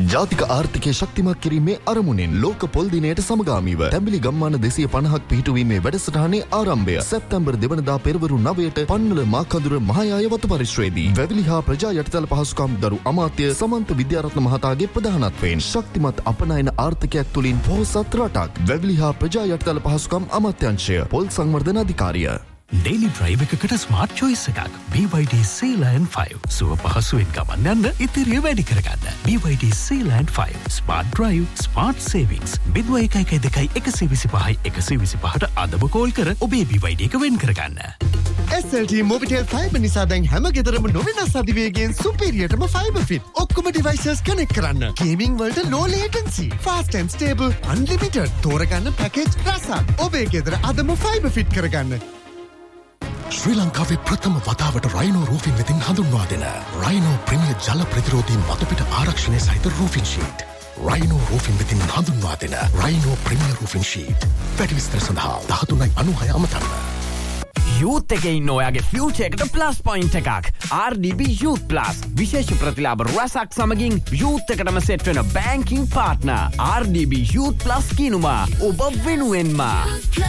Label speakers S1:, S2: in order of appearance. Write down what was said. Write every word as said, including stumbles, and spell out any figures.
S1: ජාතික ආර්ථිකය ශක්තිමත් කිරීමේ අරමුණෙන් ලෝක පොල් දිනයට සමගාමීව තැඹිලි ගම්මාන දෙසිය පනහක් පිහිටුවීමේ වැඩසටහනේ ආරම්භය සැප්තැම්බර් දෙවනදා පෙරවරු නවයට පන්නල මාකඳුර මහායාය වතු පරිශ්‍රයේදී වැවිලි හා ප්‍රජා යටිතල පහසුකම් දරු අමාත්‍ය සමන්ත විද්‍යාරත්න මහතාගේ ප්‍රධානත්වයෙන් ශක්තිමත් අපනයන ආර්ථිකයක් තුළින් පොහොසත් රටක් වැවිලි හා ප්‍රජා යටිතල පහසුකම් අමාත්‍යාංශය පොල් සංවර්ධන අධිකාරිය
S2: Daily drive එකකට smart choice එකක් B Y D Sealand five සුව පහසුවෙන් ගමන් යන්න ඉතිරිය වැඩි කරගන්න B Y D Sealand five smart drive smart savings බිඳුව එකයි එකයි දෙකයි එකසිය විසිපහයි එකසිය විසිපහට අදම කෝල් කර ඔබේ B Y D එක වෙන් කරගන්න
S3: S L T Mobitel fiber නිසා දැන් හැම ගෙදරම නොවෙනස් අධිවේගයෙන් සුපීරියර්ටම fiber fit ඔක්කොම devices connect කරන්න gaming වලට low latency fast and stable unlimited තෝරගන්න package රසක් ඔබේ ගෙදර අදම fiber fit කරගන්න
S4: ශ්‍රී ලංකාවේ ප්‍රථම වතාවට රයිනෝ රූෆින් වෙතින් හඳුන්වා දෙන රයිනෝ ප්‍රීමියර් ජල ප්‍රතිරෝධී මතුපිට ආරක්ෂණය සහිත රූෆින් ෂීට්. රයිනෝ රූෆින් වෙතින් හඳුන්වා දෙන රයිනෝ ප්‍රීමියර් රූෆින් ෂීට්. වැඩි විස්තර සඳහා දහතුනයි අනූහය අමතන්න.
S5: යූත් එකේ ඉන්න ඔයාගේ ෆියුචර් එකට ප්ලස් පොයින්ට් එකක්. R D B Youth Plus විශේෂ ප්‍රතිලාභ රසක් සමගින් යූත් එකටම සෙට් වෙන banking partner R D B Youth Plus කිනුම ඔබ වෙනුවෙන්ම